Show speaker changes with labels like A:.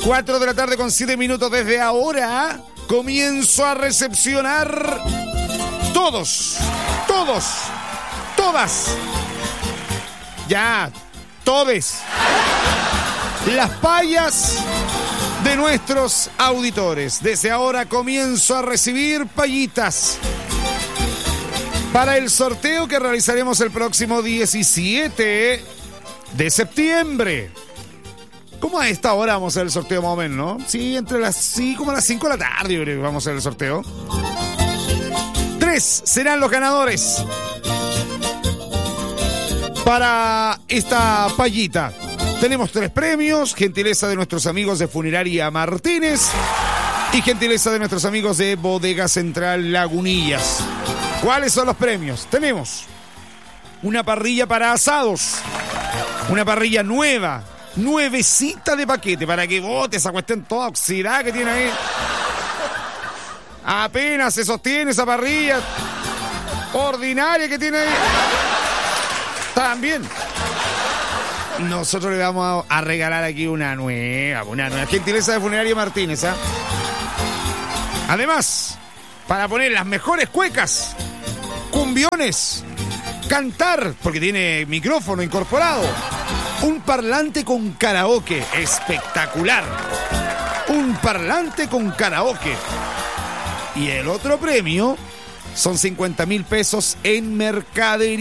A: 4 de la tarde con 7 minutos. Desde ahora comienzo a recepcionar todas, ya, todes, las payas de nuestros auditores. Desde ahora comienzo a recibir payitas para el sorteo que realizaremos el próximo 17 de septiembre. ¿Cómo a esta hora vamos a hacer el sorteo más o menos, no? Sí, como a las 5 de la tarde yo creo que vamos a hacer el sorteo. 3 serán los ganadores para esta payita. Tenemos 3 premios, gentileza de nuestros amigos de Funeraria Martínez y gentileza de nuestros amigos de Bodega Central Lagunillas. ¿Cuáles son los premios? Tenemos una parrilla para asados, una parrilla nuevecita de paquete, para que bote esa cuestión toda oxidada que tiene ahí. Apenas se sostiene esa parrilla ordinaria que tiene ahí. También nosotros le vamos a regalar aquí una nueva gentileza de Funeraria Martínez, ¿eh? Además, para poner las mejores cuecas, cumbiones, cantar, porque tiene micrófono incorporado, un parlante con karaoke espectacular, un parlante con karaoke. Y el otro premio son 50.000 pesos en mercadería.